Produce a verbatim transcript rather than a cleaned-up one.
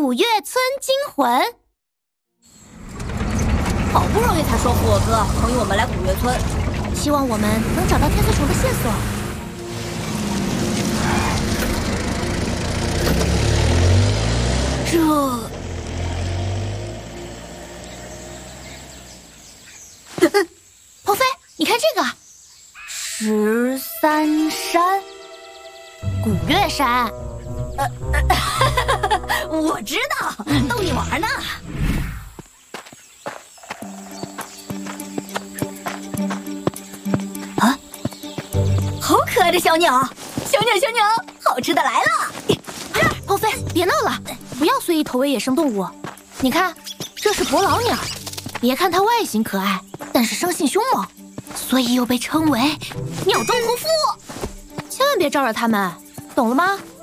古月村惊魂。 好不容易才说服我哥同意我们来古月村， 希望我们能找到天丝虫的线索。 这， 鹏飞，你看这个， 十三山， 古月山。 呃，我知道，逗你玩呢。啊，好可爱的小鸟，小鸟小鸟，好吃的来了！ 鹏飞，别闹了，不要随意投喂野生动物。你看，这是伯劳鸟，别看它外形可爱，但是生性凶猛，所以又被称为鸟中屠夫。千万别招惹它们，懂了吗？